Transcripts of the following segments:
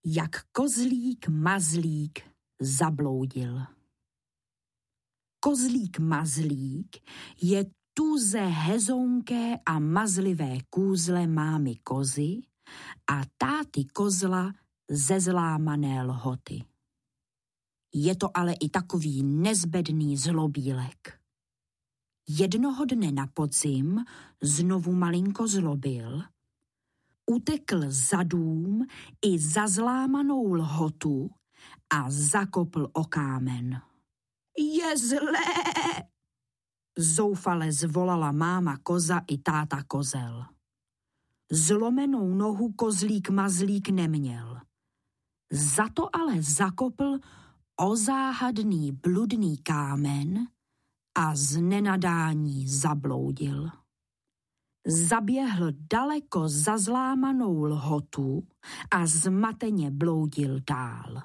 Jak kozlík mazlík zabloudil. Kozlík mazlík je tuze hezonké a mazlivé kůzle mámy kozy a táty kozla ze zlámané lhoty. Je to ale i takový nezbedný zlobílek. Jednoho dne na podzim znovu malinko zlobil, utekl za dům i za zlámanou lhotu a zakopl o kámen. Je zlé! Zoufale zvolala máma koza i táta kozel. Zlomenou nohu kozlík mazlík neměl. Za to ale zakopl o záhadný bludný kámen a z nenadání zabloudil. Zaběhl daleko za zlámanou lhotu a zmateně bloudil dál.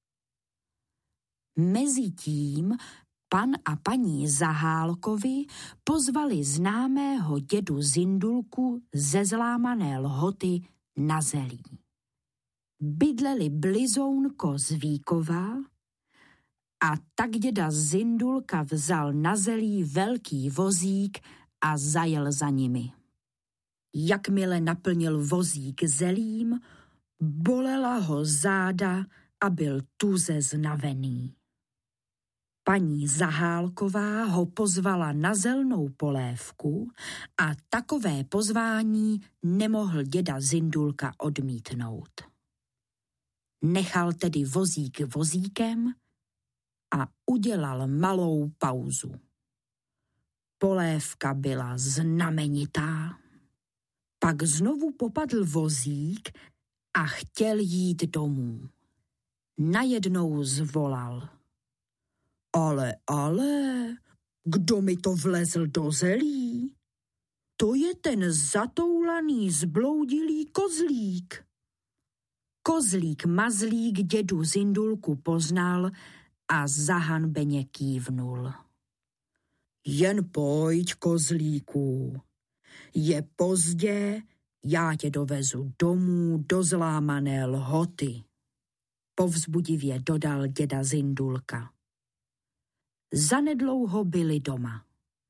Mezitím pan a paní Zahálkovi pozvali známého dědu Zindulku ze zlámané lhoty na zelí. Bydleli blizounko z Víkova a tak děda Zindulka vzal na zelí velký vozík a zajel za nimi. Jakmile naplnil vozík zelím, bolela ho záda a byl tuze znavený. Paní Zahálková ho pozvala na zelnou polévku a takové pozvání nemohl děda Zindulka odmítnout. Nechal tedy vozík vozíkem a udělal malou pauzu. Polévka byla znamenitá. Pak znovu popadl vozík a chtěl jít domů. Najednou zvolal. Ale, kdo mi to vlezl do zelí? To je ten zatoulaný zbloudilý kozlík. Kozlík mazlík dědu Zindulku poznal a zahanbeně kývnul. Jen pojď, kozlíku. Je pozdě, já tě dovezu domů do zlámané lhoty. Povzbudivě dodal děda Zindulka. Zanedlouho byli doma.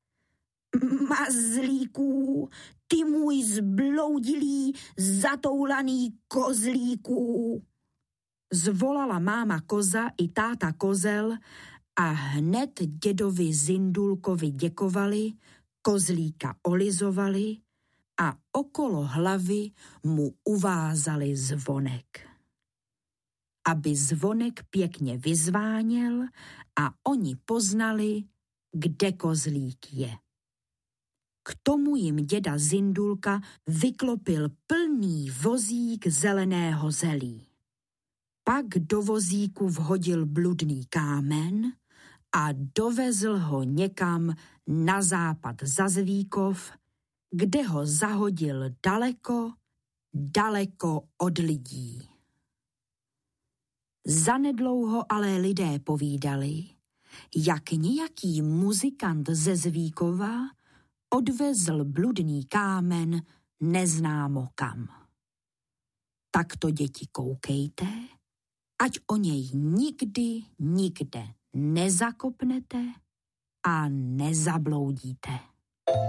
Mazlíků, ty můj zbloudilý, zatoulaný kozlíků, zvolala máma koza i táta kozel a hned dědovi Zindulkovi děkovali, kozlíka olizovali a okolo hlavy mu uvázali zvonek. Aby zvonek pěkně vyzváněl a oni poznali, kde kozlík je. K tomu jim děda Zindulka vyklopil plný vozík zeleného zelí. Pak do vozíku vhodil bludný kámen a dovezl ho někam na západ za Zvíkov, kde ho zahodil daleko, daleko od lidí. Zanedlouho ale lidé povídali, jak nějaký muzikant ze Zvíkova odvezl bludný kámen neznámo kam. Tak to, děti, koukejte, ať o něj nikdy, nikde nezakopnete a nezabloudíte.